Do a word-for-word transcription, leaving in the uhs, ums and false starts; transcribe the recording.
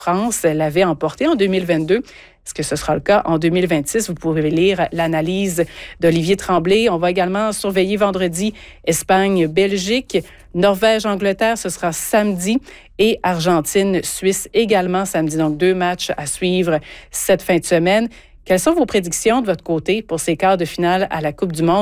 France l'avait emporté en deux mille vingt-deux. Est-ce que ce sera le cas en deux mille vingt-six? Vous pourrez lire l'analyse d'Olivier Tremblay. On va également surveiller vendredi Espagne-Belgique, Norvège-Angleterre, ce sera samedi, et Argentine-Suisse également samedi. Donc, deux matchs à suivre cette fin de semaine. Quelles sont vos prédictions de votre côté pour ces quarts de finale à la Coupe du monde?